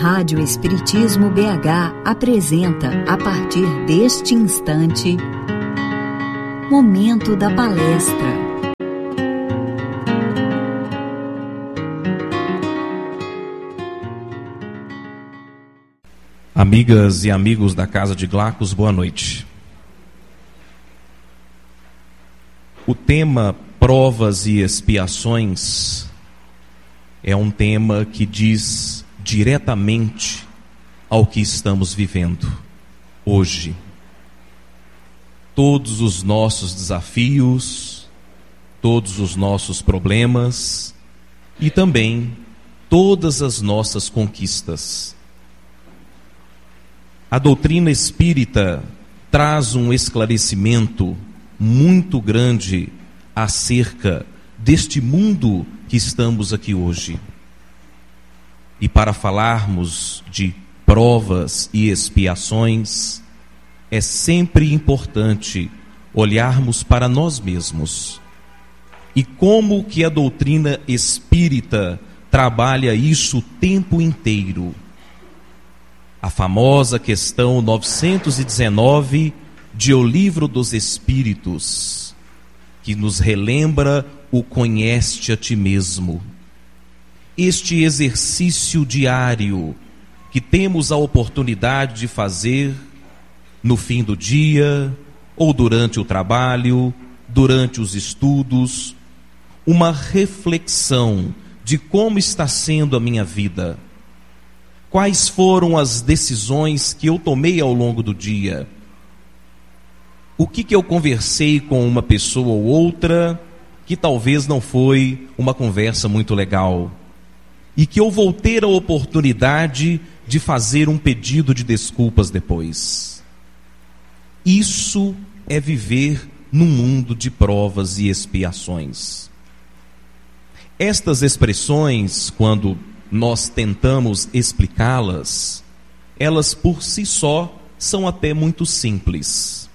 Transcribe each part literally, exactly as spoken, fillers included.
Rádio Espiritismo B H apresenta, a partir deste instante, Momento da Palestra. Amigas e amigos da Casa de Glacos, boa noite. O tema provas e expiações é um tema que diz diretamente ao que estamos vivendo hoje. Todos os nossos desafios, todos os nossos problemas e também todas as nossas conquistas. A doutrina espírita traz um esclarecimento muito grande acerca deste mundo que estamos aqui hoje. E para falarmos de provas e expiações, é sempre importante olharmos para nós mesmos. E como que a doutrina espírita trabalha isso o tempo inteiro. A famosa questão novecentos e dezenove de O Livro dos Espíritos, que nos relembra o conhece a ti mesmo. Este exercício diário que temos a oportunidade de fazer no fim do dia, ou durante o trabalho, durante os estudos, uma reflexão de como está sendo a minha vida. Quais foram as decisões que eu tomei ao longo do dia? O que que eu conversei com uma pessoa ou outra que talvez não foi uma conversa muito legal? E que eu vou ter a oportunidade de fazer um pedido de desculpas depois. Isso é viver num mundo de provas e expiações. Estas expressões, quando nós tentamos explicá-las, elas por si só são até muito simples.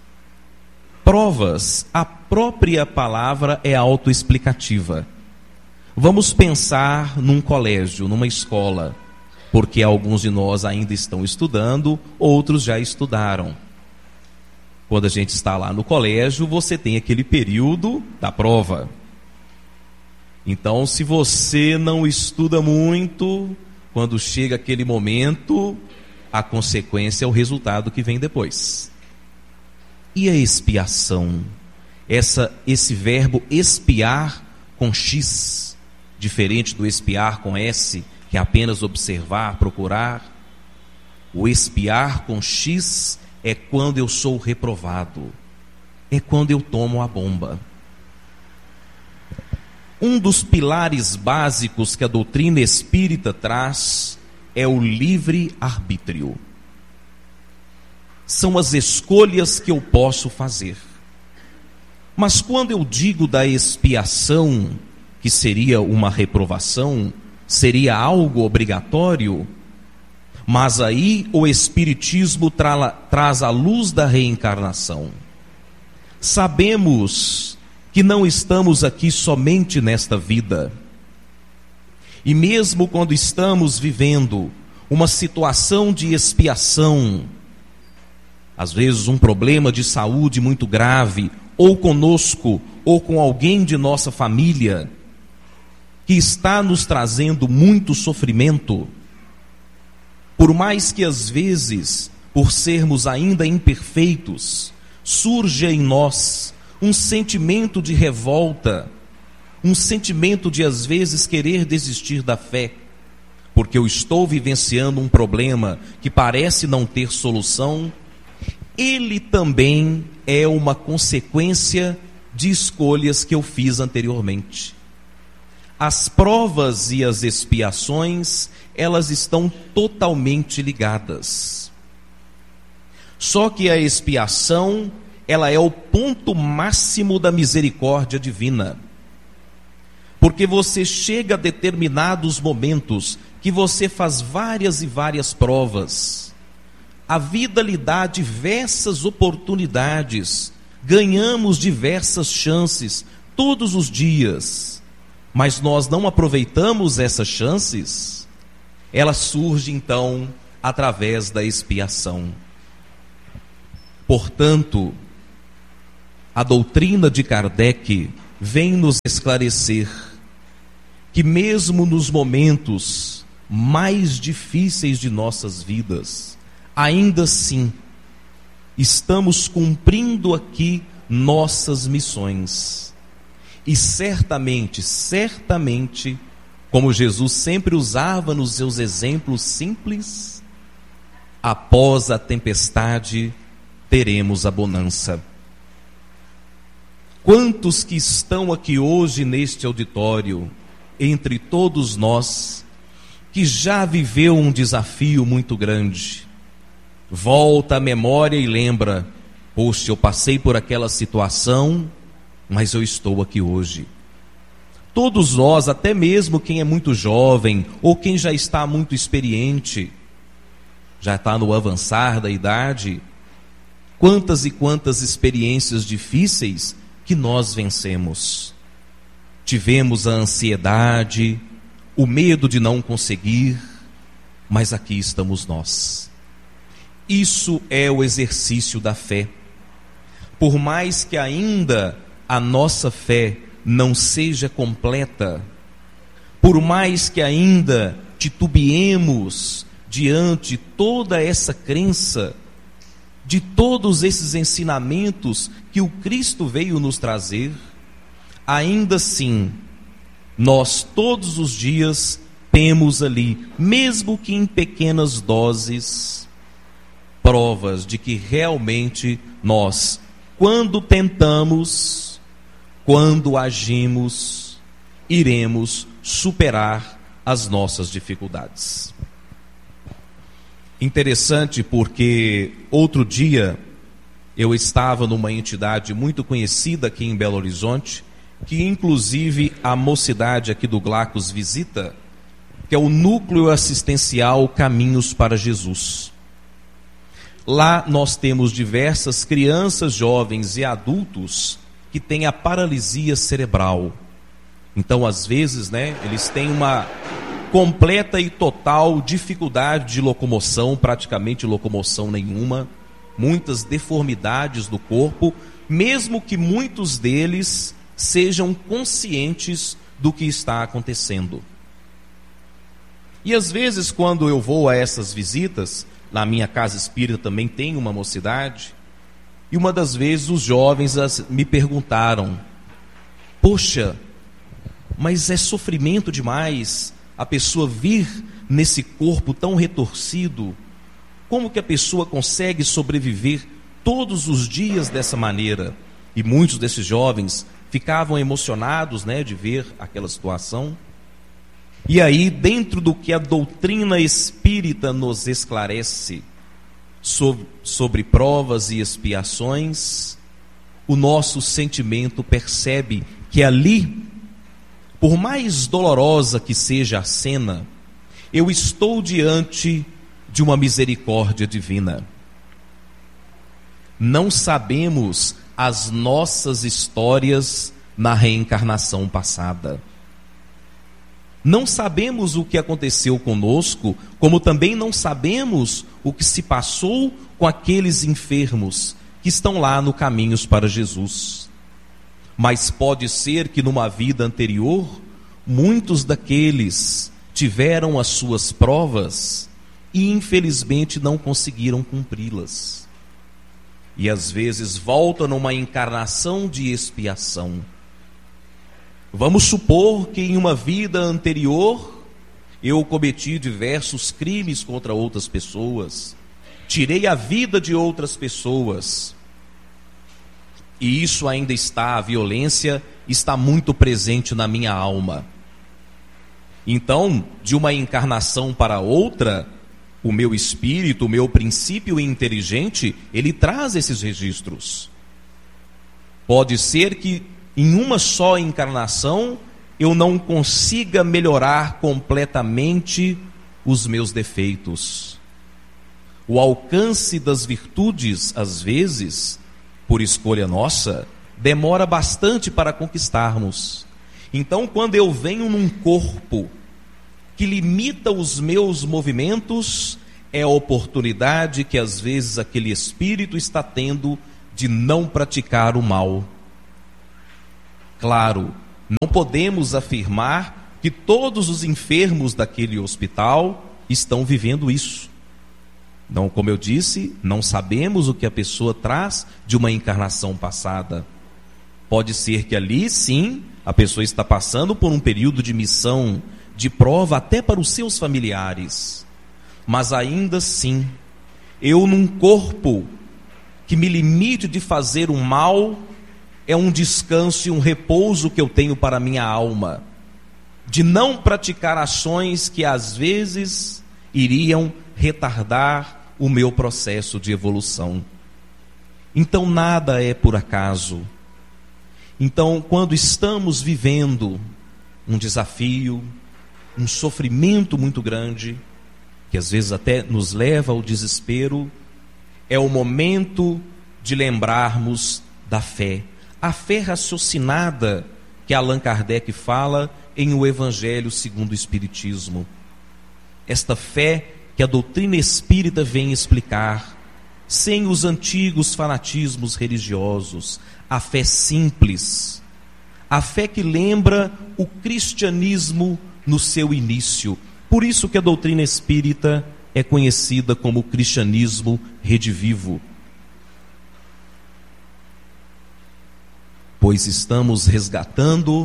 Provas, a própria palavra é autoexplicativa. Vamos pensar num colégio, numa escola, porque alguns de nós ainda estão estudando, outros já estudaram. Quando a gente está lá no colégio, você tem aquele período da prova. Então, se você não estuda muito, quando chega aquele momento, a consequência é o resultado que vem depois. E a expiação? Essa, esse verbo expiar com X, diferente do espiar com S, que é apenas observar, procurar. O expiar com X é quando eu sou reprovado, é quando eu tomo a bomba. Um dos pilares básicos que a doutrina espírita traz é o livre-arbítrio. São as escolhas que eu posso fazer. Mas quando eu digo da expiação, que seria uma reprovação, seria algo obrigatório, mas aí o Espiritismo tra- traz a luz da reencarnação. Sabemos que não estamos aqui somente nesta vida. E mesmo quando estamos vivendo uma situação de expiação, às vezes um problema de saúde muito grave, ou conosco, ou com alguém de nossa família, que está nos trazendo muito sofrimento, por mais que às vezes, por sermos ainda imperfeitos, surja em nós um sentimento de revolta, um sentimento de às vezes querer desistir da fé, porque eu estou vivenciando um problema que parece não ter solução, ele também é uma consequência de escolhas que eu fiz anteriormente. As provas e as expiações, elas estão totalmente ligadas. Só que a expiação, ela é o ponto máximo da misericórdia divina. Porque você chega a determinados momentos que você faz várias e várias provas. A vida lhe dá diversas oportunidades, ganhamos diversas chances todos os dias. Mas nós não aproveitamos essas chances, ela surge então através da expiação. Portanto, a doutrina de Kardec vem nos esclarecer que mesmo nos momentos mais difíceis de nossas vidas, ainda assim, estamos cumprindo aqui nossas missões. E certamente, certamente, como Jesus sempre usava nos seus exemplos simples, após a tempestade teremos a bonança. Quantos que estão aqui hoje neste auditório, entre todos nós, que já viveu um desafio muito grande, volta à memória e lembra: poxa, eu passei por aquela situação, mas eu estou aqui hoje. Todos nós, até mesmo quem é muito jovem, ou quem já está muito experiente, já está no avançar da idade, quantas e quantas experiências difíceis que nós vencemos. Tivemos a ansiedade, o medo de não conseguir, mas aqui estamos nós. Isso é o exercício da fé. Por mais que ainda a nossa fé não seja completa, por mais que ainda titubeemos diante toda essa crença, de todos esses ensinamentos que o Cristo veio nos trazer, ainda assim, nós todos os dias temos ali, mesmo que em pequenas doses, provas de que realmente nós, quando tentamos, quando agimos, iremos superar as nossas dificuldades. Interessante porque outro dia eu estava numa entidade muito conhecida aqui em Belo Horizonte, que inclusive a mocidade aqui do Glacos visita, que é o Núcleo Assistencial Caminhos para Jesus. Lá nós temos diversas crianças, jovens e adultos que têm a paralisia cerebral. Então, às vezes, né, eles têm uma completa e total dificuldade de locomoção, praticamente locomoção nenhuma, muitas deformidades do corpo, mesmo que muitos deles sejam conscientes do que está acontecendo. E às vezes, quando eu vou a essas visitas, na minha casa espírita também tem uma mocidade, e uma das vezes os jovens me perguntaram: poxa, mas é sofrimento demais a pessoa vir nesse corpo tão retorcido? Como que a pessoa consegue sobreviver todos os dias dessa maneira? E muitos desses jovens ficavam emocionados, né, de ver aquela situação. E aí, dentro do que a doutrina espírita nos esclarece sobre, sobre provas e expiações, o nosso sentimento percebe que ali, por mais dolorosa que seja a cena, eu estou diante de uma misericórdia divina. Não sabemos as nossas histórias na reencarnação passada. Não sabemos o que aconteceu conosco, como também não sabemos o que se passou com aqueles enfermos que estão lá no Caminhos para Jesus. Mas pode ser que numa vida anterior, muitos daqueles tiveram as suas provas e infelizmente não conseguiram cumpri-las. E às vezes voltam numa encarnação de expiação. Vamos supor que em uma vida anterior eu cometi diversos crimes contra outras pessoas, tirei a vida de outras pessoas, e isso ainda está, a violência está muito presente na minha alma. Então, de uma encarnação para outra, o meu espírito, o meu princípio inteligente, ele traz esses registros. Pode ser que em uma só encarnação eu não consiga melhorar completamente os meus defeitos. O alcance das virtudes, às vezes, por escolha nossa, demora bastante para conquistarmos. Então, quando eu venho num corpo que limita os meus movimentos é a oportunidade que às vezes aquele espírito está tendo de não praticar o mal. Claro, não podemos afirmar que todos os enfermos daquele hospital estão vivendo isso. Não, como eu disse, não sabemos o que a pessoa traz de uma encarnação passada. Pode ser que ali, sim, a pessoa está passando por um período de missão, de prova até para os seus familiares. Mas ainda assim, eu num corpo que me limite de fazer o mal, é um descanso e um repouso que eu tenho para a minha alma, de não praticar ações que às vezes iriam retardar o meu processo de evolução. Então nada é por acaso. Então, quando estamos vivendo um desafio, um sofrimento muito grande, que às vezes até nos leva ao desespero, é o momento de lembrarmos da fé. A fé raciocinada que Allan Kardec fala em O Evangelho segundo o Espiritismo. Esta fé que a doutrina espírita vem explicar, sem os antigos fanatismos religiosos, a fé simples, a fé que lembra o cristianismo no seu início. Por isso que a doutrina espírita é conhecida como o cristianismo redivivo. Pois estamos resgatando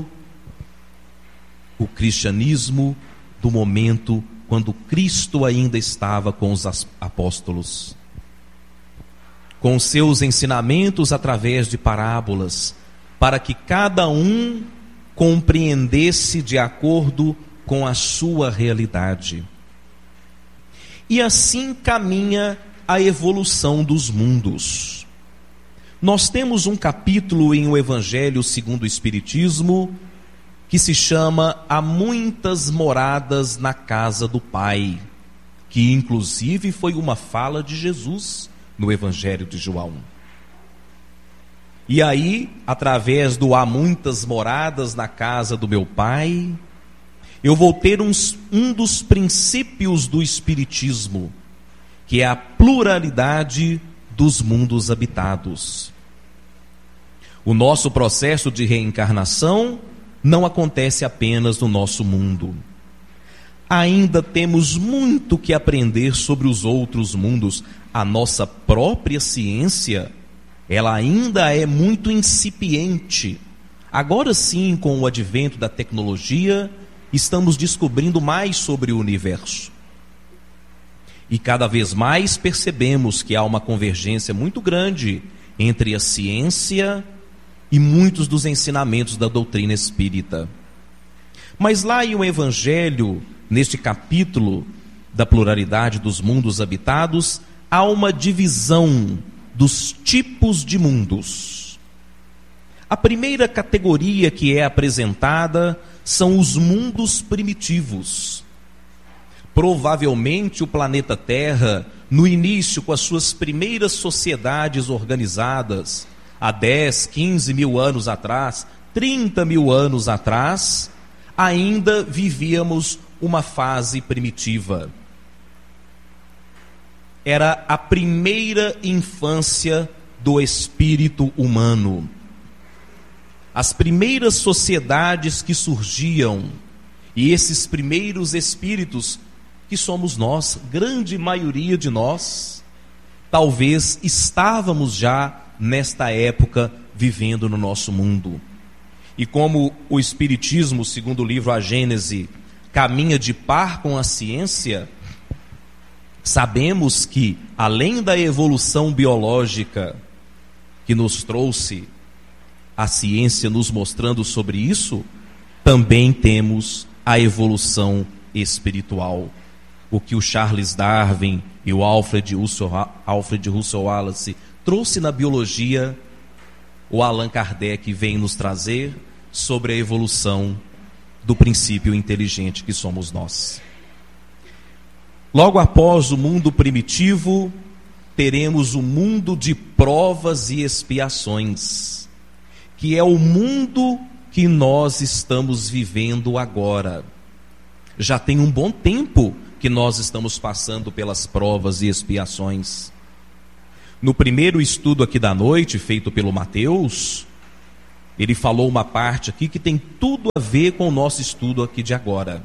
o cristianismo do momento quando Cristo ainda estava com os apóstolos, com seus ensinamentos através de parábolas, para que cada um compreendesse de acordo com a sua realidade. E assim caminha a evolução dos mundos. Nós temos um capítulo em O Evangelho segundo o Espiritismo que se chama Há Muitas Moradas na Casa do Pai, que inclusive foi uma fala de Jesus no Evangelho de João. E aí, através do Há Muitas Moradas na Casa do Meu Pai, eu vou ter uns, um dos princípios do Espiritismo, que é a pluralidade dos mundos habitados. O nosso processo de reencarnação não acontece apenas no nosso mundo. Ainda temos muito que aprender sobre os outros mundos. A nossa própria ciência, ela ainda é muito incipiente. Agora sim, com o advento da tecnologia, estamos descobrindo mais sobre o universo. E cada vez mais percebemos que há uma convergência muito grande entre a ciência e muitos dos ensinamentos da doutrina espírita. Mas lá em O Evangelho, neste capítulo da pluralidade dos mundos habitados, há uma divisão dos tipos de mundos. A primeira categoria que é apresentada são os mundos primitivos. Provavelmente o planeta Terra, no início, com as suas primeiras sociedades organizadas, há dez, quinze mil anos atrás, trinta mil anos atrás, ainda vivíamos uma fase primitiva. Era a primeira infância do espírito humano. As primeiras sociedades que surgiam, e esses primeiros espíritos, que somos nós, grande maioria de nós, talvez estávamos já nesta época vivendo no nosso mundo. E como o Espiritismo, segundo o livro A Gênese, caminha de par com a ciência, sabemos que, além da evolução biológica que nos trouxe a ciência nos mostrando sobre isso, também temos a evolução espiritual. O que o Charles Darwin e o Alfred Russel, Alfred Russel Wallace trouxe na biologia, o Allan Kardec vem nos trazer sobre a evolução do princípio inteligente que somos nós. Logo após o mundo primitivo, teremos o mundo de provas e expiações, que é o mundo que nós estamos vivendo agora. Já tem um bom tempo que nós estamos passando pelas provas e expiações. No primeiro estudo aqui da noite, feito pelo Mateus, ele falou uma parte aqui que tem tudo a ver com o nosso estudo aqui de agora.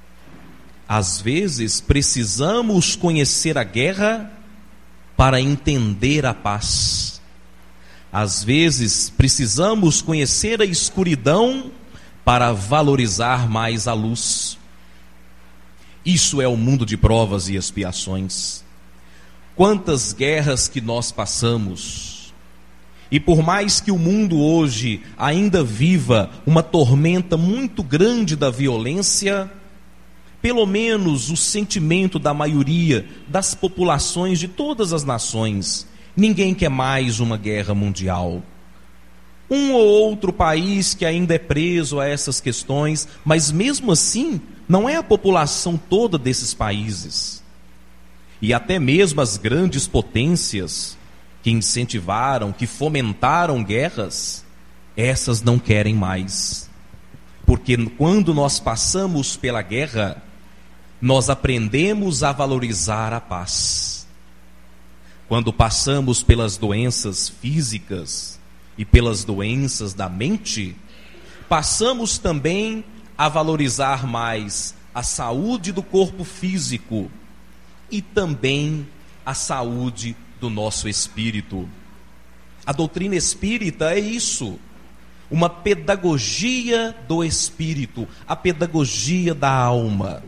Às vezes, precisamos conhecer a guerra para entender a paz. Às vezes, precisamos conhecer a escuridão para valorizar mais a luz. Isso é o mundo de provas e expiações. Quantas guerras que nós passamos. E por mais que o mundo hoje ainda viva uma tormenta muito grande da violência, pelo menos o sentimento da maioria das populações de todas as nações, ninguém quer mais uma guerra mundial. Um ou outro país que ainda é preso a essas questões, mas mesmo assim, não é a população toda desses países. E até mesmo as grandes potências que incentivaram, que fomentaram guerras, essas não querem mais. Porque quando nós passamos pela guerra, nós aprendemos a valorizar a paz. Quando passamos pelas doenças físicas e pelas doenças da mente, passamos também a valorizar mais a saúde do corpo físico e também a saúde do nosso espírito. A doutrina espírita é isso, uma pedagogia do espírito, a pedagogia da alma.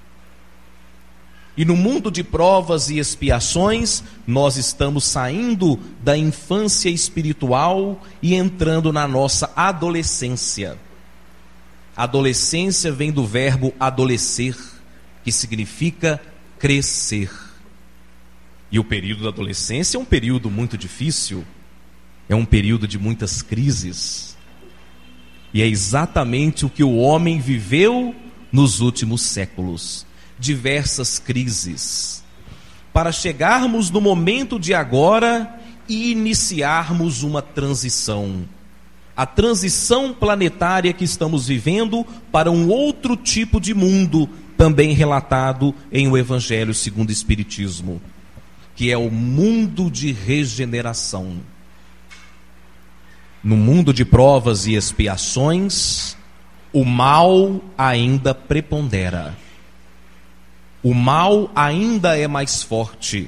E no mundo de provas e expiações, nós estamos saindo da infância espiritual e entrando na nossa adolescência. Adolescência vem do verbo adolescer, que significa crescer. E o período da adolescência é um período muito difícil, é um período de muitas crises. E é exatamente o que o homem viveu nos últimos séculos. Diversas crises, para chegarmos no momento de agora e iniciarmos uma transição. A transição planetária que estamos vivendo para um outro tipo de mundo, também relatado em o Evangelho segundo o Espiritismo, que é o mundo de regeneração. No mundo de provas e expiações, o mal ainda prepondera. O mal ainda é mais forte.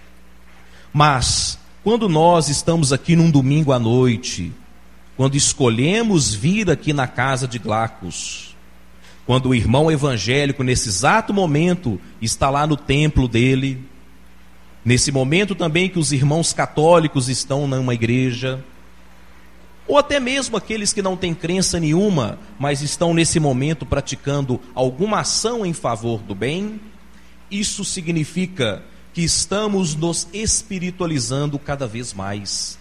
Mas, quando nós estamos aqui num domingo à noite, quando escolhemos vir aqui na casa de Glacos, quando o irmão evangélico, nesse exato momento, está lá no templo dele, nesse momento também que os irmãos católicos estão numa igreja, ou até mesmo aqueles que não têm crença nenhuma, mas estão nesse momento praticando alguma ação em favor do bem, isso significa que estamos nos espiritualizando cada vez mais.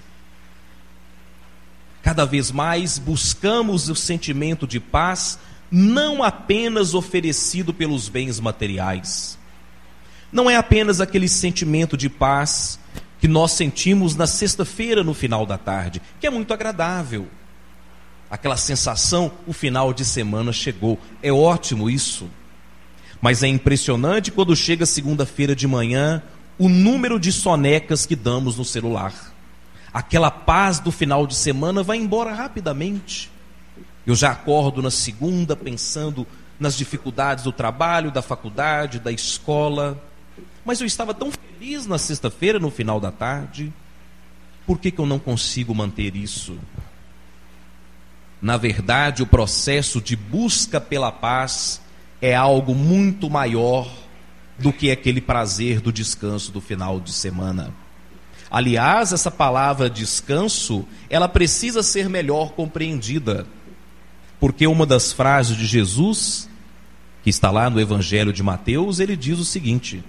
Cada vez mais buscamos o sentimento de paz, não apenas oferecido pelos bens materiais. Não é apenas aquele sentimento de paz que nós sentimos na sexta-feira no final da tarde, que é muito agradável. Aquela sensação, o final de semana chegou. É ótimo isso. Mas é impressionante quando chega segunda-feira de manhã, o número de sonecas que damos no celular. Aquela paz do final de semana vai embora rapidamente. Eu já acordo na segunda pensando nas dificuldades do trabalho, da faculdade, da escola. Mas eu estava tão feliz na sexta-feira, no final da tarde. Por que que eu não consigo manter isso? Na verdade, o processo de busca pela paz é algo muito maior do que aquele prazer do descanso do final de semana. Aliás, essa palavra descanso, ela precisa ser melhor compreendida, porque uma das frases de Jesus, que está lá no Evangelho de Mateus, ele diz o seguinte: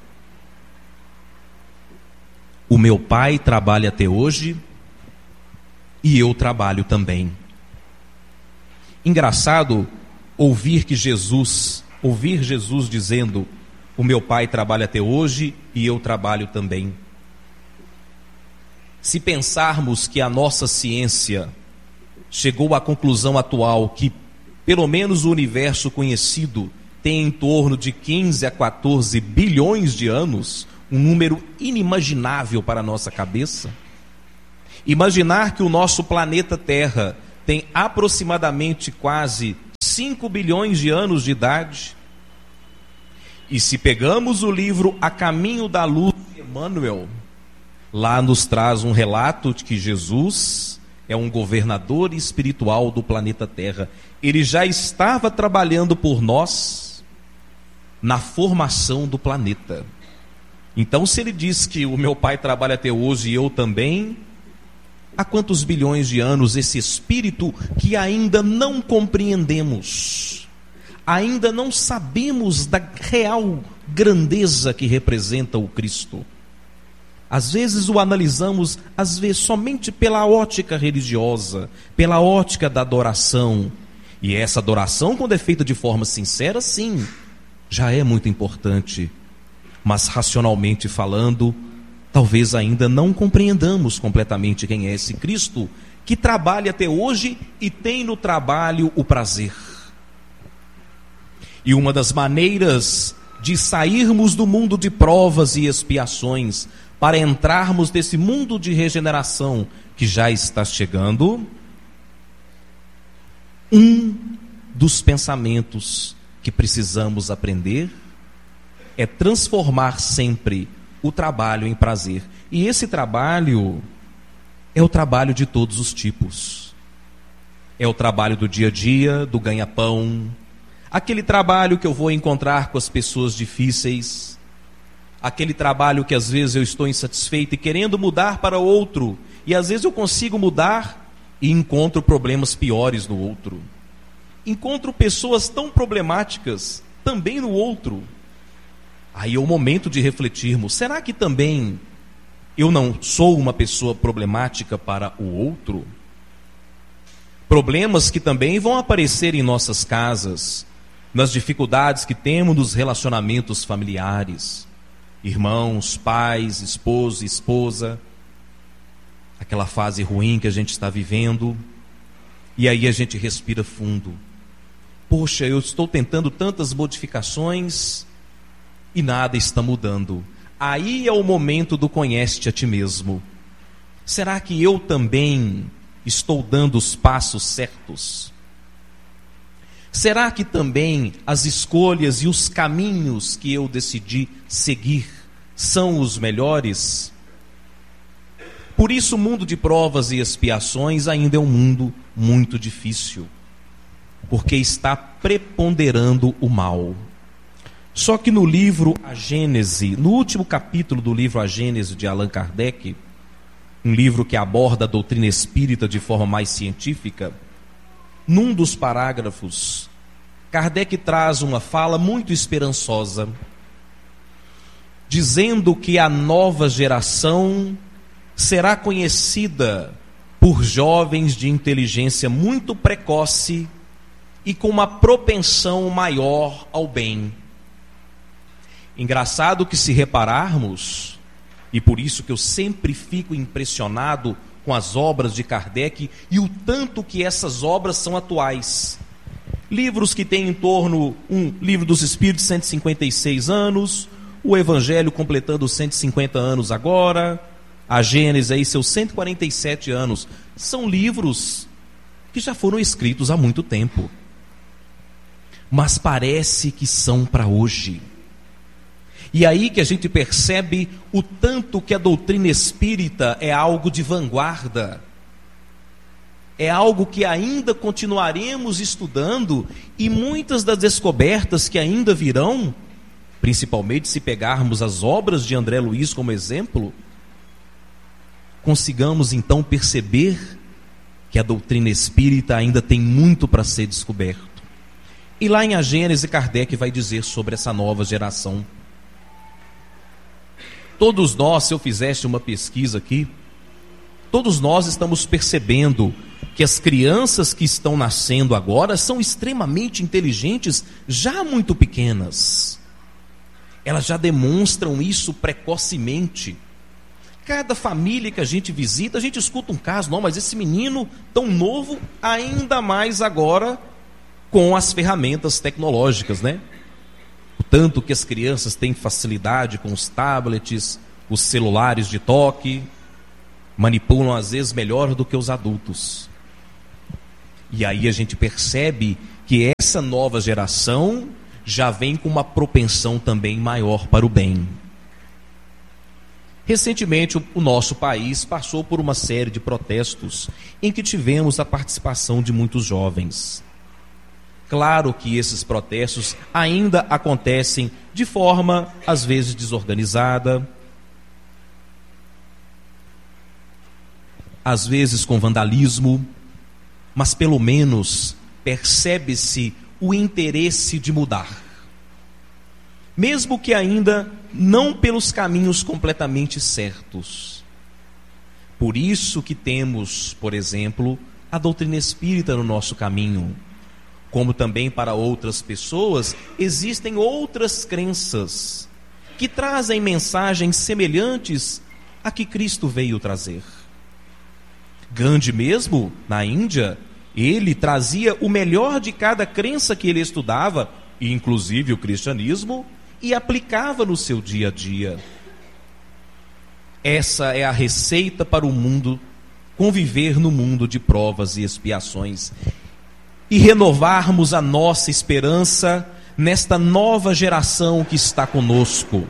o meu Pai trabalha até hoje e eu trabalho também. Engraçado ouvir que Jesus, ouvir Jesus dizendo: o meu Pai trabalha até hoje e eu trabalho também. Se pensarmos que a nossa ciência chegou à conclusão atual que, pelo menos o universo conhecido, tem em torno de quinze a quatorze bilhões de anos, um número inimaginável para a nossa cabeça. Imaginar que o nosso planeta Terra tem aproximadamente quase cinco bilhões de anos de idade. E se pegamos o livro A Caminho da Luz de Emmanuel, lá nos traz um relato de que Jesus é um governador espiritual do planeta Terra. Ele já estava trabalhando por nós na formação do planeta. Então, se ele diz que o meu pai trabalha até hoje e eu também, há quantos bilhões de anos esse espírito que ainda não compreendemos, ainda não sabemos da real grandeza que representa o Cristo. Às vezes o analisamos, às vezes somente pela ótica religiosa, pela ótica da adoração. E essa adoração, quando é feita de forma sincera, sim, já é muito importante. Mas racionalmente falando, talvez ainda não compreendamos completamente quem é esse Cristo que trabalha até hoje e tem no trabalho o prazer. E uma das maneiras de sairmos do mundo de provas e expiações para entrarmos nesse mundo de regeneração que já está chegando, um dos pensamentos que precisamos aprender é transformar sempre o trabalho em prazer. E esse trabalho é o trabalho de todos os tipos. É o trabalho do dia a dia, do ganha-pão, aquele trabalho que eu vou encontrar com as pessoas difíceis, aquele trabalho que às vezes eu estou insatisfeito e querendo mudar para outro, e às vezes eu consigo mudar e encontro problemas piores no outro. Encontro pessoas tão problemáticas também no outro. Aí é o momento de refletirmos, será que também eu não sou uma pessoa problemática para o outro? Problemas que também vão aparecer em nossas casas, nas dificuldades que temos nos relacionamentos familiares, irmãos, pais, esposo, esposa, aquela fase ruim que a gente está vivendo, e aí a gente respira fundo. Poxa, eu estou tentando tantas modificações e nada está mudando. Aí é o momento do conhece-te a ti mesmo. Será que eu também estou dando os passos certos? Será que também as escolhas e os caminhos que eu decidi seguir são os melhores? Por isso o mundo de provas e expiações ainda é um mundo muito difícil, porque está preponderando o mal. Só que no livro A Gênese, no último capítulo do livro A Gênese de Allan Kardec, um livro que aborda a doutrina espírita de forma mais científica, num dos parágrafos, Kardec traz uma fala muito esperançosa, dizendo que a nova geração será conhecida por jovens de inteligência muito precoce e com uma propensão maior ao bem. Engraçado que, se repararmos, e por isso que eu sempre fico impressionado com as obras de Kardec e o tanto que essas obras são atuais. Livros que têm em torno, um livro dos Espíritos, cento e cinquenta e seis anos, o Evangelho completando cento e cinquenta anos agora, a Gênese aí seus cento e quarenta e sete anos. São livros que já foram escritos há muito tempo, mas parece que são para hoje. E aí que a gente percebe o tanto que a doutrina espírita é algo de vanguarda, é algo que ainda continuaremos estudando, e muitas das descobertas que ainda virão, principalmente se pegarmos as obras de André Luiz como exemplo, consigamos então perceber que a doutrina espírita ainda tem muito para ser descoberto. E lá em A Gênese, Kardec vai dizer sobre essa nova geração. Todos nós, se eu fizesse uma pesquisa aqui, todos nós estamos percebendo que as crianças que estão nascendo agora são extremamente inteligentes, já muito pequenas. Elas já demonstram isso precocemente. Cada família que a gente visita, a gente escuta um caso, não, mas esse menino tão novo, ainda mais agora com as ferramentas tecnológicas, né? O tanto que as crianças têm facilidade com os tablets, os celulares de toque, manipulam às vezes melhor do que os adultos. E aí a gente percebe que essa nova geração já vem com uma propensão também maior para o bem. Recentemente, o nosso país passou por uma série de protestos em que tivemos a participação de muitos jovens. Claro que esses protestos ainda acontecem de forma, às vezes, desorganizada, às vezes com vandalismo, mas pelo menos percebe-se o interesse de mudar. Mesmo que ainda não pelos caminhos completamente certos. Por isso que temos, por exemplo, a doutrina espírita no nosso caminho. Como também para outras pessoas, existem outras crenças que trazem mensagens semelhantes a que Cristo veio trazer. Gandhi mesmo, na Índia, ele trazia o melhor de cada crença que ele estudava, inclusive o cristianismo, e aplicava no seu dia a dia. Essa é a receita para o mundo, conviver no mundo de provas e expiações, e renovarmos a nossa esperança nesta nova geração que está conosco.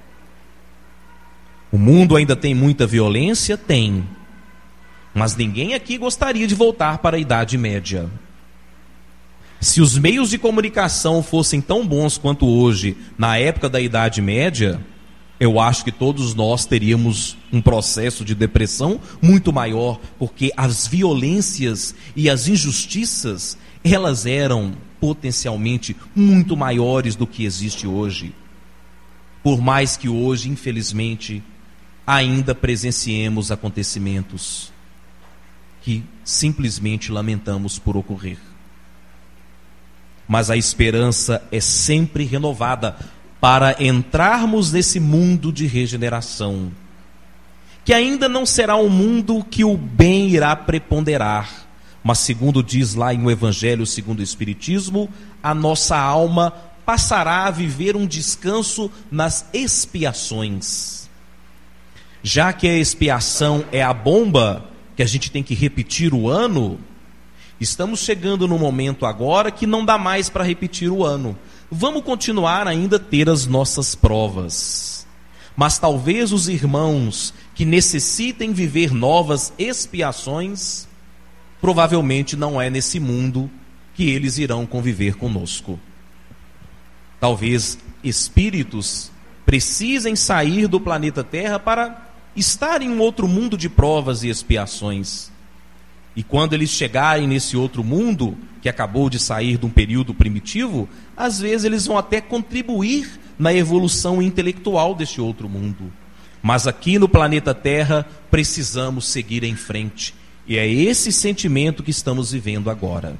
O mundo ainda tem muita violência? Tem. Mas ninguém aqui gostaria de voltar para a Idade Média. Se os meios de comunicação fossem tão bons quanto hoje, na época da Idade Média, eu acho que todos nós teríamos um processo de depressão muito maior, porque as violências e as injustiças, elas eram potencialmente muito maiores do que existe hoje. Por mais que hoje, infelizmente, ainda presenciemos acontecimentos que simplesmente lamentamos por ocorrer. Mas a esperança é sempre renovada para entrarmos nesse mundo de regeneração, que ainda não será um mundo que o bem irá preponderar, mas segundo diz lá em o Evangelho segundo o Espiritismo, a nossa alma passará a viver um descanso nas expiações. Já que a expiação é a bomba que a gente tem que repetir o ano, estamos chegando no momento agora que não dá mais para repetir o ano. Vamos continuar ainda a ter as nossas provas. Mas talvez os irmãos que necessitem viver novas expiações, provavelmente não é nesse mundo que eles irão conviver conosco. Talvez espíritos precisem sair do planeta Terra para estar em um outro mundo de provas e expiações. E quando eles chegarem nesse outro mundo, que acabou de sair de um período primitivo, às vezes eles vão até contribuir na evolução intelectual deste outro mundo. Mas aqui no planeta Terra, precisamos seguir em frente. E é esse sentimento que estamos vivendo agora.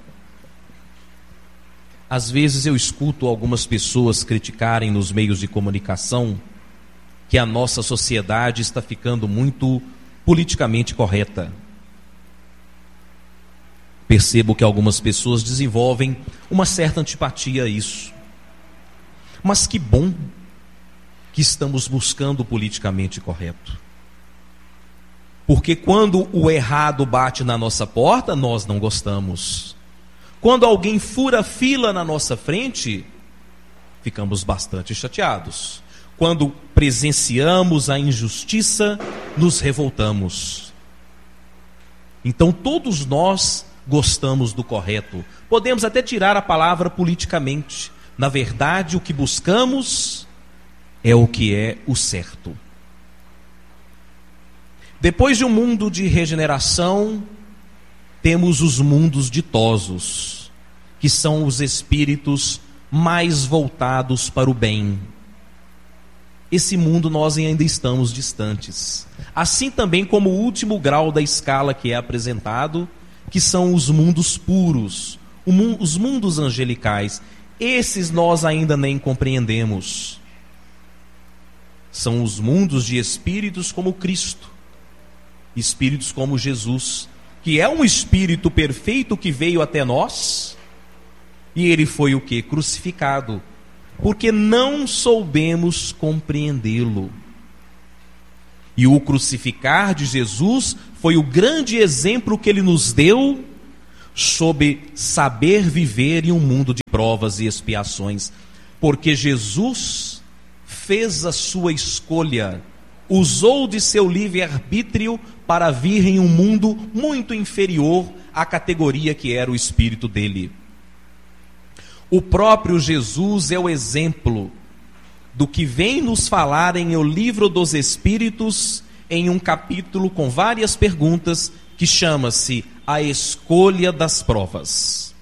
Às vezes eu escuto algumas pessoas criticarem nos meios de comunicação que a nossa sociedade está ficando muito politicamente correta. Percebo que algumas pessoas desenvolvem uma certa antipatia a isso. Mas que bom que estamos buscando o politicamente correto. Porque quando o errado bate na nossa porta, nós não gostamos. Quando alguém fura fila na nossa frente, ficamos bastante chateados. Quando presenciamos a injustiça, nos revoltamos. Então todos nós gostamos do correto. Podemos até tirar a palavra politicamente. Na verdade, o que buscamos é o que é o certo. Depois de um mundo de regeneração, temos os mundos ditosos, que são os espíritos mais voltados para o bem. Esse mundo nós ainda estamos distantes. Assim também como o último grau da escala que é apresentado, que são os mundos puros, os mundos angelicais. Esses nós ainda nem compreendemos. São os mundos de espíritos como Cristo, espíritos como Jesus, que é um espírito perfeito que veio até nós, e ele foi o que? Crucificado. porque não soubemos compreendê-lo. E o crucificar de Jesus foi o grande exemplo que ele nos deu sobre saber viver em um mundo de provas e expiações, porque Jesus fez a sua escolha, usou de seu livre-arbítrio para vir em um mundo muito inferior à categoria que era o espírito dele. O próprio Jesus é o exemplo do que vem nos falar em O Livro dos Espíritos, em um capítulo com várias perguntas, que chama-se A Escolha das Provas.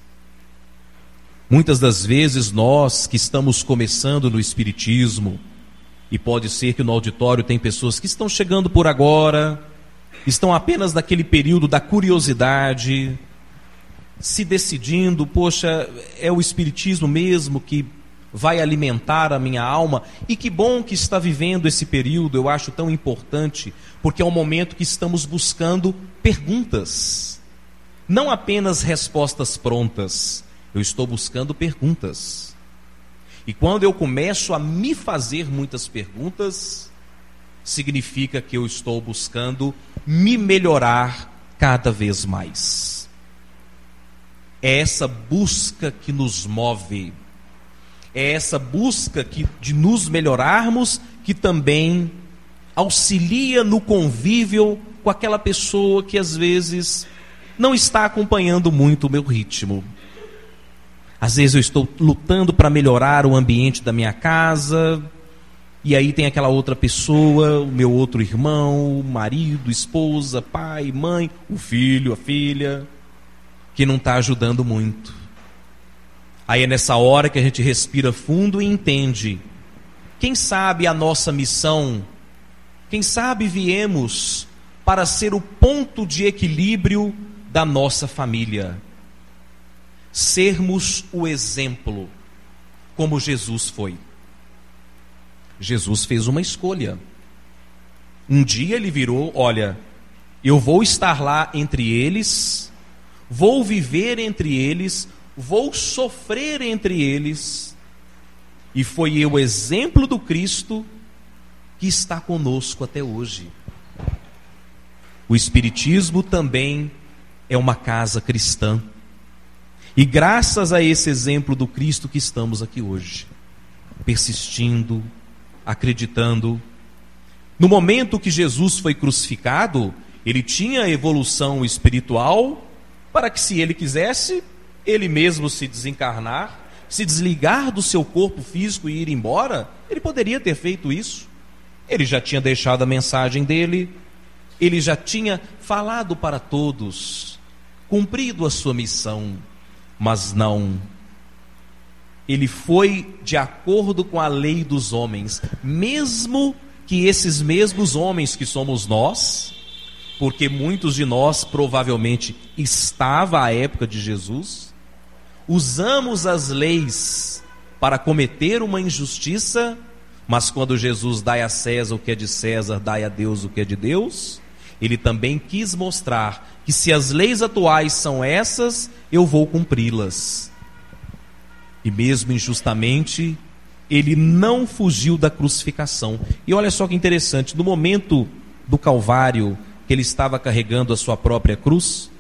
Muitas das vezes nós que estamos começando no Espiritismo, e pode ser que no auditório tem pessoas que estão chegando por agora, estão apenas naquele período da curiosidade, se decidindo, poxa, é o Espiritismo mesmo que vai alimentar a minha alma? E que bom que está vivendo esse período, eu acho tão importante, porque é um momento que estamos buscando perguntas, não apenas respostas prontas, eu estou buscando perguntas. E quando eu começo a me fazer muitas perguntas, significa que eu estou buscando me melhorar cada vez mais. É essa busca que nos move, é essa busca que, de nos melhorarmos, que também auxilia no convívio com aquela pessoa que às vezes não está acompanhando muito o meu ritmo. Às vezes eu estou lutando para melhorar o ambiente da minha casa, e aí tem aquela outra pessoa, o meu outro irmão, marido, esposa, pai, mãe, o filho, a filha, que não está ajudando muito. Aí é nessa hora que a gente respira fundo e entende, quem sabe a nossa missão, quem sabe viemos para ser o ponto de equilíbrio da nossa família, sermos o exemplo, como Jesus foi. Jesus fez uma escolha. Um dia ele virou, olha, eu vou estar lá entre eles, vou viver entre eles, vou sofrer entre eles, e foi o exemplo do Cristo que está conosco até hoje. O Espiritismo também é uma casa cristã, e graças a esse exemplo do Cristo que estamos aqui hoje, persistindo, acreditando. No momento que Jesus foi crucificado, ele tinha evolução espiritual para que, se ele quisesse, ele mesmo se desencarnar, se desligar do seu corpo físico e ir embora, ele poderia ter feito isso. Ele já tinha deixado a mensagem dele, ele já tinha falado para todos, cumprido a sua missão, mas não. Ele foi de acordo com a lei dos homens, mesmo que esses mesmos homens que somos nós, porque muitos de nós provavelmente estava à época de Jesus, usamos as leis para cometer uma injustiça, mas quando Jesus dai a César o que é de César, dai a Deus o que é de Deus, ele também quis mostrar que se as leis atuais são essas, eu vou cumpri-las. E mesmo injustamente, ele não fugiu da crucificação. E olha só que interessante, no momento do Calvário, que ele estava carregando a sua própria cruz,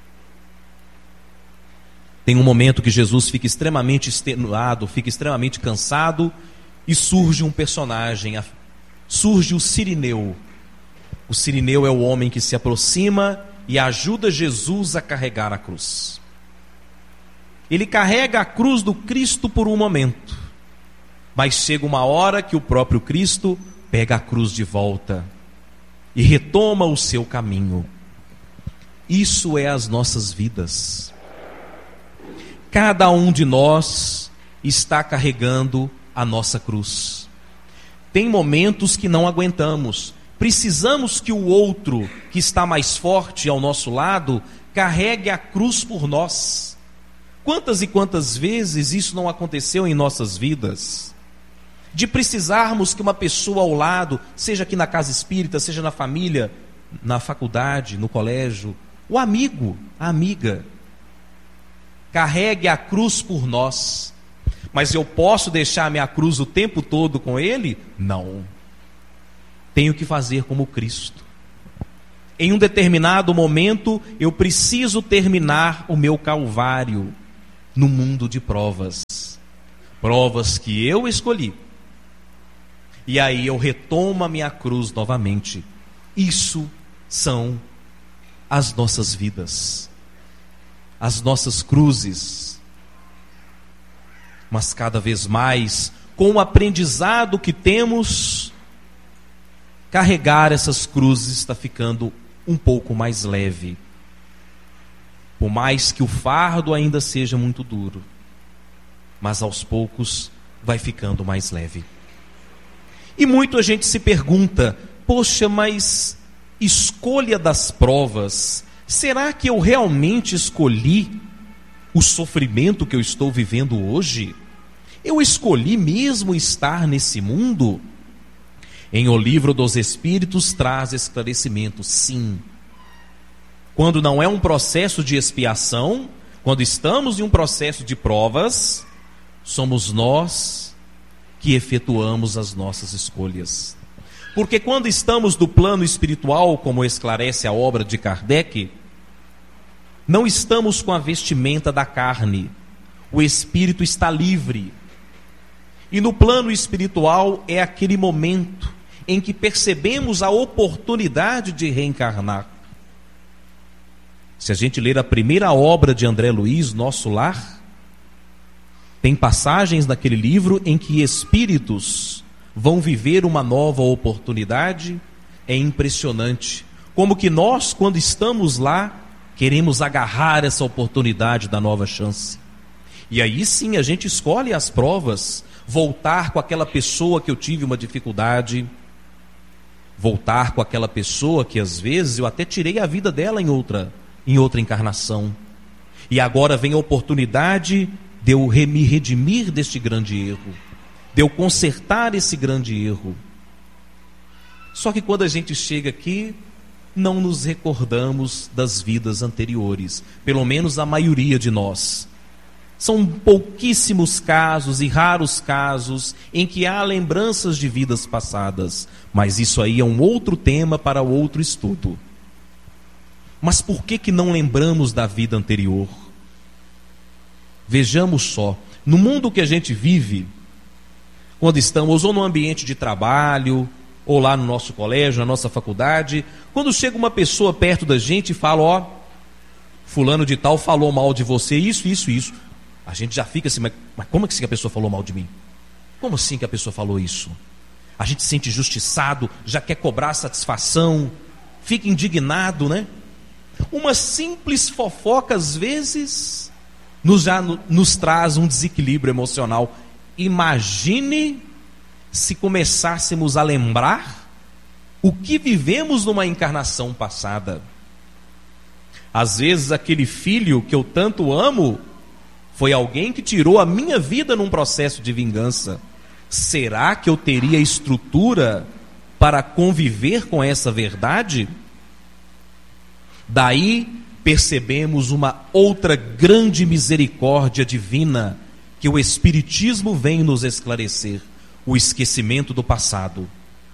tem um momento que Jesus fica extremamente extenuado, fica extremamente cansado, e surge um personagem, surge o Cirineu. O Cirineu é o homem que se aproxima e ajuda Jesus a carregar a cruz. Ele carrega a cruz do Cristo por um momento, mas chega uma hora que o próprio Cristo pega a cruz de volta e retoma o seu caminho. Isso é as nossas vidas. Cada um de nós está carregando a nossa cruz. Tem momentos que não aguentamos. Precisamos que o outro, que está mais forte ao nosso lado, carregue a cruz por nós. Quantas e quantas vezes isso não aconteceu em nossas vidas? De precisarmos que uma pessoa ao lado, seja aqui na casa espírita, seja na família, na faculdade, no colégio, o amigo, a amiga, carregue a cruz por nós, Mas eu posso deixar minha cruz o tempo todo com Ele? Não. Tenho que fazer como Cristo. Em um determinado momento, eu preciso terminar o meu calvário no mundo de provas. Provas que eu escolhi. E aí eu retomo a minha cruz novamente. Isso são as nossas vidas. As nossas cruzes. Mas cada vez mais, com o aprendizado que temos, carregar essas cruzes está ficando um pouco mais leve. Por mais que o fardo ainda seja muito duro, mas aos poucos vai ficando mais leve. E muito a gente se pergunta, poxa, mas escolha das provas, será que eu realmente escolhi o sofrimento que eu estou vivendo hoje? Eu escolhi mesmo estar nesse mundo? Em O Livro dos Espíritos traz esclarecimento, sim. Quando não é um processo de expiação, quando estamos em um processo de provas, somos nós que efetuamos as nossas escolhas. Porque quando estamos no plano espiritual, como esclarece a obra de Kardec, não estamos com a vestimenta da carne, o espírito está livre. E no plano espiritual é aquele momento em que percebemos a oportunidade de reencarnar. Se a gente ler a primeira obra de André Luiz, Nosso Lar, tem passagens naquele livro em que espíritos vão viver uma nova oportunidade. É impressionante como que nós, quando estamos lá, queremos agarrar essa oportunidade da nova chance. E aí sim a gente escolhe as provas, voltar com aquela pessoa que eu tive uma dificuldade, voltar com aquela pessoa que às vezes eu até tirei a vida dela em outra, em outra encarnação. E agora vem a oportunidade de eu me redimir deste grande erro, de eu consertar esse grande erro. Só que quando a gente chega aqui, não nos recordamos das vidas anteriores, pelo menos a maioria de nós. São pouquíssimos casos e raros casos em que há lembranças de vidas passadas, mas isso aí é um outro tema para outro estudo. Mas por que que não lembramos da vida anterior? Vejamos só, no mundo que a gente vive, quando estamos ou no ambiente de trabalho, ou lá no nosso colégio, na nossa faculdade, quando chega uma pessoa perto da gente e fala, ó, fulano de tal falou mal de você, isso, isso, isso. A gente já fica assim, mas, mas como é que a pessoa falou mal de mim? Como assim que a pessoa falou isso? A gente se sente injustiçado, já quer cobrar satisfação, fica indignado, né? Uma simples fofoca, às vezes, nos, já, nos traz um desequilíbrio emocional. Imagine se começássemos a lembrar o que vivemos numa encarnação passada. Às vezes aquele filho que eu tanto amo foi alguém que tirou a minha vida num processo de vingança. Será que eu teria estrutura para conviver com essa verdade? Daí percebemos uma outra grande misericórdia divina que o Espiritismo vem nos esclarecer: o esquecimento do passado.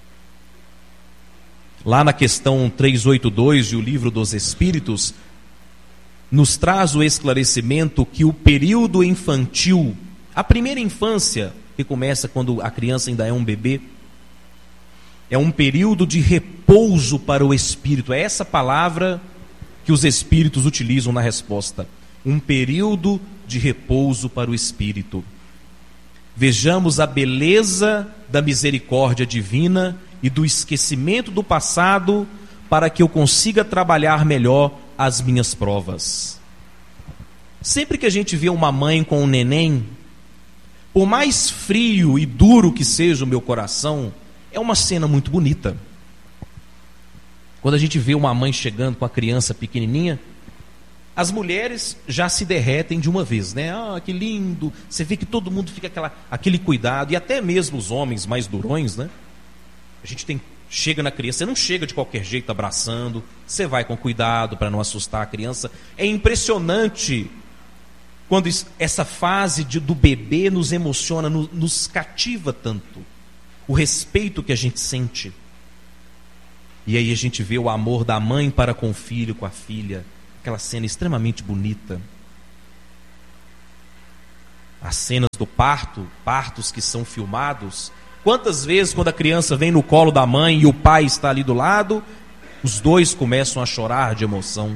Lá na questão trezentos e oitenta e dois de O Livro dos Espíritos, nos traz o esclarecimento que o período infantil, a primeira infância, que começa quando a criança ainda é um bebê, é um período de repouso para o espírito. É essa palavra que os espíritos utilizam na resposta. Um período de repouso para o espírito. Vejamos a beleza da misericórdia divina e do esquecimento do passado para que eu consiga trabalhar melhor as minhas provas. Sempre que a gente vê uma mãe com um neném, por mais frio e duro que seja o meu coração, é uma cena muito bonita. Quando a gente vê uma mãe chegando com a criança pequenininha, as mulheres já se derretem de uma vez, né? Ah, que lindo! Você vê que todo mundo fica aquela, aquele cuidado, e até mesmo os homens mais durões, né? A gente tem, chega na criança, você não chega de qualquer jeito abraçando, você vai com cuidado para não assustar a criança. É impressionante quando isso, essa fase de, do bebê nos emociona, no, nos cativa tanto, o respeito que a gente sente. E aí a gente vê o amor da mãe para com o filho, com a filha, aquela cena extremamente bonita. As cenas do parto, partos que são filmados. Quantas vezes quando a criança vem no colo da mãe e o pai está ali do lado, os dois começam a chorar de emoção.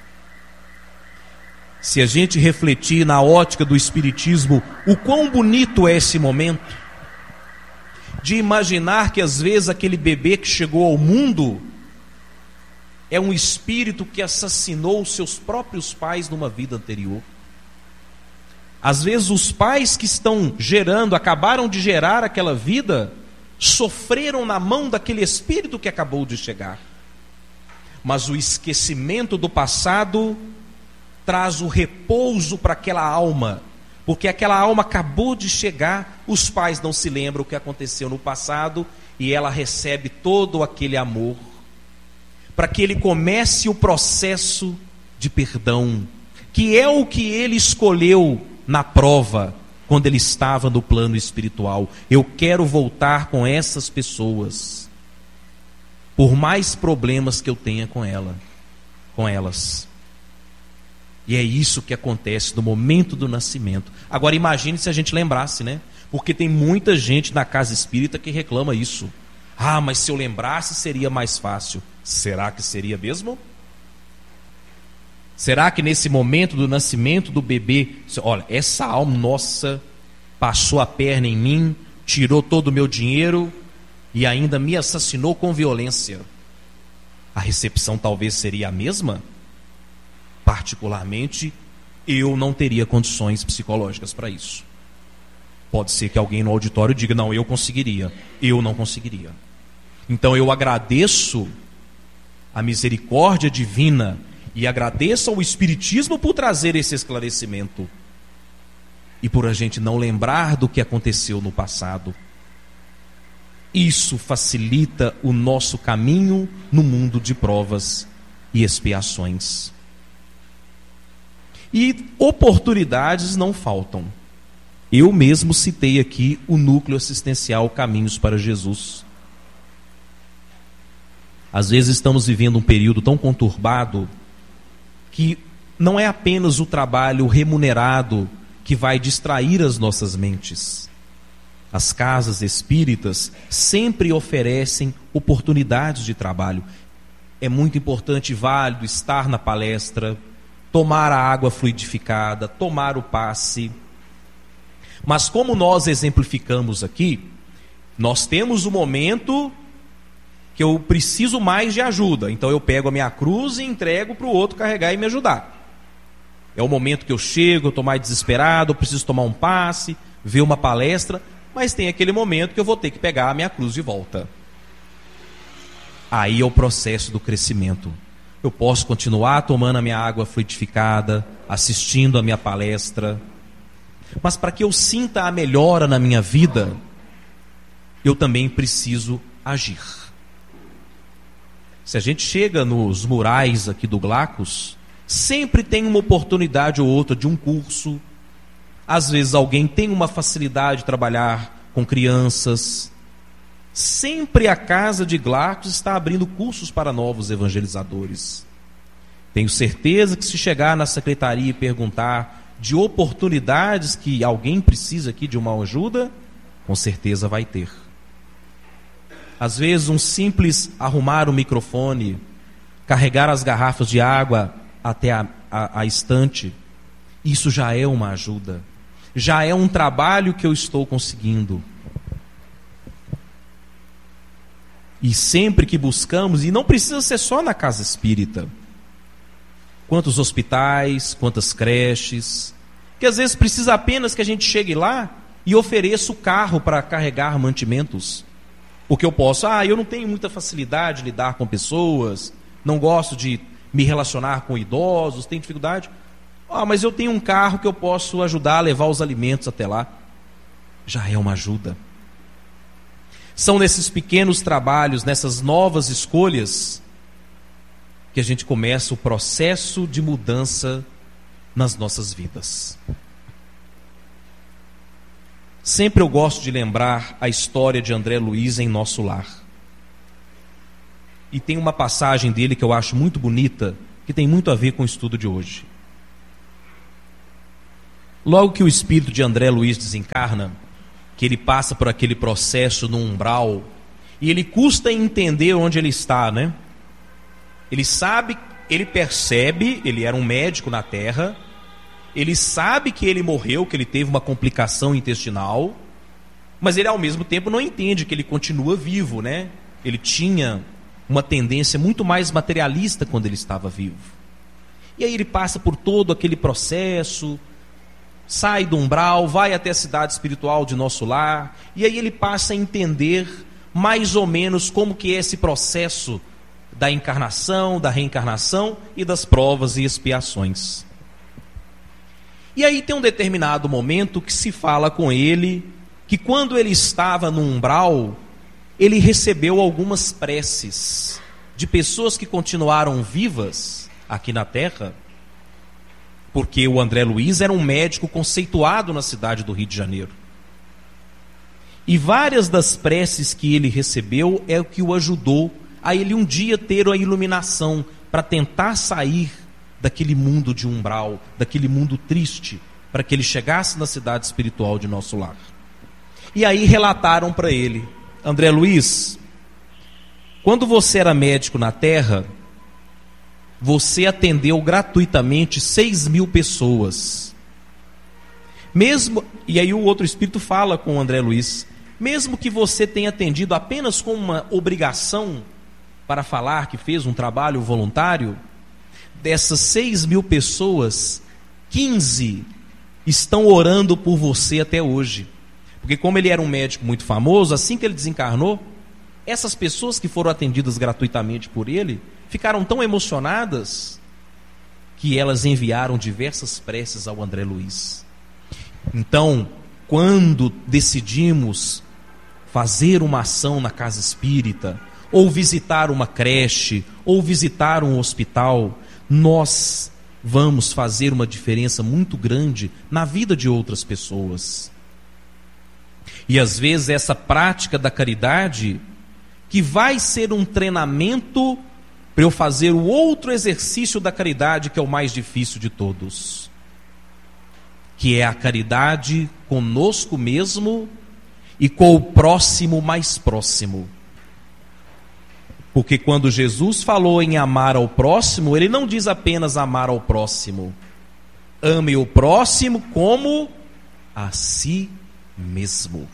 Se a gente refletir na ótica do Espiritismo, o quão bonito é esse momento de imaginar que às vezes aquele bebê que chegou ao mundo é um espírito que assassinou os seus próprios pais numa vida anterior. Às vezes os pais que estão gerando, acabaram de gerar aquela vida, sofreram na mão daquele espírito que acabou de chegar. Mas o esquecimento do passado traz o repouso para aquela alma, porque aquela alma acabou de chegar, os pais não se lembram o que aconteceu no passado, e ela recebe todo aquele amor, para que ele comece o processo de perdão, que é o que ele escolheu na prova, quando ele estava no plano espiritual. Eu quero voltar com essas pessoas, por mais problemas que eu tenha com ela, com elas. E é isso que acontece no momento do nascimento. Agora imagine se a gente lembrasse, né? Porque tem muita gente na casa espírita que reclama isso. Ah, mas se eu lembrasse seria mais fácil. Será que seria mesmo? Será que nesse momento do nascimento do bebê, olha, essa alma nossa passou a perna em mim, tirou todo o meu dinheiro e ainda me assassinou com violência, a recepção talvez seria a mesma? Particularmente, eu não teria condições psicológicas para isso. Pode ser que alguém no auditório diga, não, eu conseguiria. Eu não conseguiria. Então eu agradeço a misericórdia divina e agradeço ao Espiritismo por trazer esse esclarecimento e por a gente não lembrar do que aconteceu no passado. Isso facilita o nosso caminho no mundo de provas e expiações. E oportunidades não faltam. Eu mesmo citei aqui o núcleo assistencial Caminhos para Jesus. Às vezes estamos vivendo um período tão conturbado que não é apenas o trabalho remunerado que vai distrair as nossas mentes. As casas espíritas sempre oferecem oportunidades de trabalho. É muito importante e válido estar na palestra, tomar a água fluidificada, tomar o passe. Mas como nós exemplificamos aqui, nós temos um momento que eu preciso mais de ajuda. Então eu pego a minha cruz e entrego para o outro carregar e me ajudar. É o momento que eu chego, eu estou mais desesperado, eu preciso tomar um passe, ver uma palestra, mas tem aquele momento que eu vou ter que pegar a minha cruz de volta. Aí é o processo do crescimento. Eu posso continuar tomando a minha água fluidificada, assistindo a minha palestra, mas para que eu sinta a melhora na minha vida, eu também preciso agir. Se a gente chega nos murais aqui do Glacos, sempre tem uma oportunidade ou outra de um curso. Às vezes alguém tem uma facilidade de trabalhar com crianças. Sempre a casa de Glacos está abrindo cursos para novos evangelizadores. Tenho certeza que se chegar na secretaria e perguntar de oportunidades que alguém precisa aqui de uma ajuda, com certeza vai ter. Às vezes um simples arrumar o microfone, carregar as garrafas de água até a, a, a estante, isso já é uma ajuda, já é um trabalho que eu estou conseguindo. E sempre que buscamos, e não precisa ser só na casa espírita, quantos hospitais, quantas creches, que às vezes precisa apenas que a gente chegue lá e ofereça o carro para carregar mantimentos. Porque eu posso, ah, eu não tenho muita facilidade de lidar com pessoas, não gosto de me relacionar com idosos, tenho dificuldade. Ah, mas eu tenho um carro que eu posso ajudar a levar os alimentos até lá. Já é uma ajuda. São nesses pequenos trabalhos, nessas novas escolhas, que a gente começa o processo de mudança nas nossas vidas. Sempre eu gosto de lembrar a história de André Luiz em Nosso Lar. E tem uma passagem dele que eu acho muito bonita, que tem muito a ver com o estudo de hoje. Logo que o espírito de André Luiz desencarna, que ele passa por aquele processo no umbral, e ele custa entender onde ele está, né? Ele sabe, ele percebe, ele era um médico na Terra, ele sabe que ele morreu, que ele teve uma complicação intestinal, mas ele ao mesmo tempo não entende que ele continua vivo, né? Ele tinha uma tendência muito mais materialista quando ele estava vivo. E aí ele passa por todo aquele processo, sai do umbral, vai até a cidade espiritual de Nosso Lar, e aí ele passa a entender mais ou menos como que é esse processo da encarnação, da reencarnação e das provas e expiações. E aí tem um determinado momento que se fala com ele que quando ele estava no umbral, ele recebeu algumas preces de pessoas que continuaram vivas aqui na Terra, porque o André Luiz era um médico conceituado na cidade do Rio de Janeiro. E várias das preces que ele recebeu é o que o ajudou a ele um dia ter a iluminação para tentar sair daquele mundo de umbral, daquele mundo triste, para que ele chegasse na cidade espiritual de Nosso Lar. E aí relataram para ele: André Luiz, quando você era médico na Terra, você atendeu gratuitamente seis mil pessoas. Mesmo, e aí o outro espírito fala com o André Luiz, mesmo que você tenha atendido apenas com uma obrigação para falar que fez um trabalho voluntário, dessas seis mil pessoas, quinze estão orando por você até hoje. Porque como ele era um médico muito famoso, assim que ele desencarnou, essas pessoas que foram atendidas gratuitamente por ele, ficaram tão emocionadas que elas enviaram diversas preces ao André Luiz. Então, quando decidimos fazer uma ação na casa espírita, ou visitar uma creche, ou visitar um hospital, nós vamos fazer uma diferença muito grande na vida de outras pessoas. E às vezes essa prática da caridade, que vai ser um treinamento para eu fazer o outro exercício da caridade, que é o mais difícil de todos, que é a caridade conosco mesmo e com o próximo mais próximo. Porque quando Jesus falou em amar ao próximo, ele não diz apenas amar ao próximo. Ame o próximo como a si mesmo.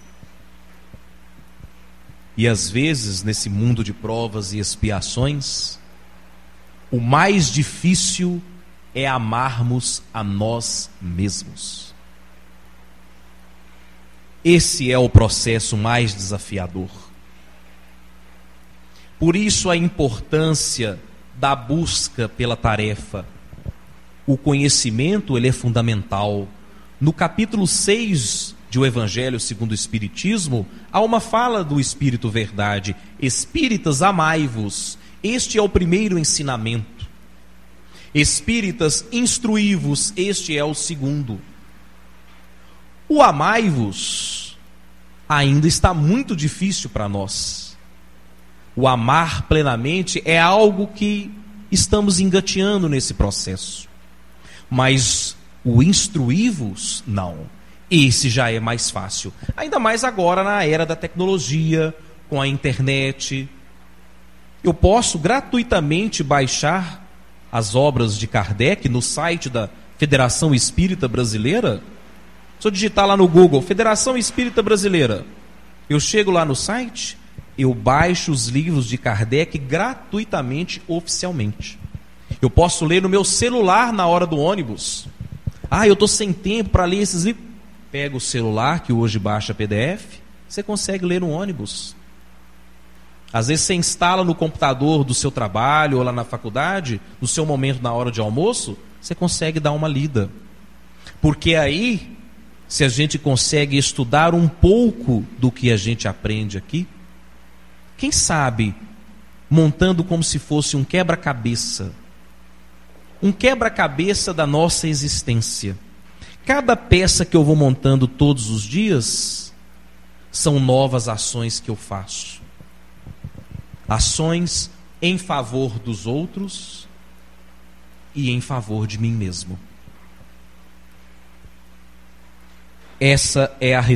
E às vezes, nesse mundo de provas e expiações, o mais difícil é amarmos a nós mesmos. Esse é o processo mais desafiador. Por isso a importância da busca pela tarefa. O conhecimento, ele é fundamental. No capítulo seis de O Evangelho segundo o Espiritismo, há uma fala do Espírito Verdade: Espíritas, amai-vos. Este é o primeiro ensinamento. Espíritas, instruí-vos. Este é o segundo. O amai-vos ainda está muito difícil para nós. O amar plenamente é algo que estamos engateando nesse processo. Mas o instruí-vos, não. Esse já é mais fácil. Ainda mais agora na era da tecnologia, com a internet. Eu posso gratuitamente baixar as obras de Kardec no site da Federação Espírita Brasileira. Se eu digitar lá no Google, Federação Espírita Brasileira, eu chego lá no site, eu baixo os livros de Kardec gratuitamente, oficialmente. Eu posso ler no meu celular na hora do ônibus. Ah, eu estou sem tempo para ler esses livros. Pega o celular, que hoje baixa P D F, você consegue ler no ônibus. Às vezes você instala no computador do seu trabalho ou lá na faculdade, no seu momento na hora de almoço, você consegue dar uma lida. Porque aí, se a gente consegue estudar um pouco do que a gente aprende aqui, quem sabe, montando como se fosse um quebra-cabeça, um quebra-cabeça da nossa existência. Cada peça que eu vou montando todos os dias são novas ações que eu faço. Ações em favor dos outros e em favor de mim mesmo. Essa é a